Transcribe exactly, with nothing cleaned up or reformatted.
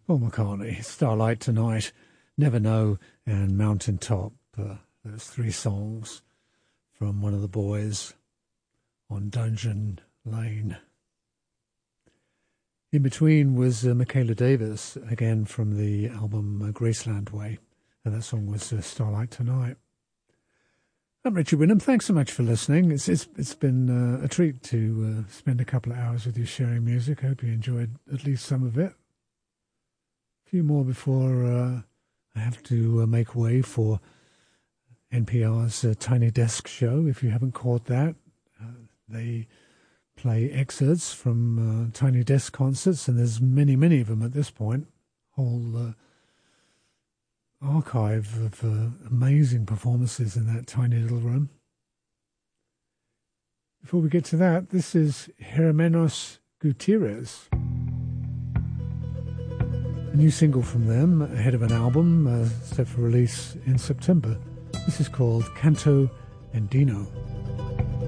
Paul McCartney, Starlight Tonight, Never Know, and Mountain Top. Uh, those three songs from one of the boys on Dungeon Lane. In between was uh, Michaela Davis, again from the album uh, Graceland Way, and that song was uh, Starlight Tonight. I'm Richard Wyndham. Thanks so much for listening. It's it's it's been uh, a treat to uh, spend a couple of hours with you sharing music. I hope you enjoyed at least some of it. A few more before uh, I have to uh, make way for N P R's uh, Tiny Desk show. If you haven't caught that, uh, they play excerpts from uh, Tiny Desk concerts, and there's many, many of them at this point. Whole uh, archive of uh, amazing performances in that tiny little room. Before we get to that, this is Jeremenos Gutierrez. A new single from them, ahead of an album uh, set for release in September. This is called Canto Andino.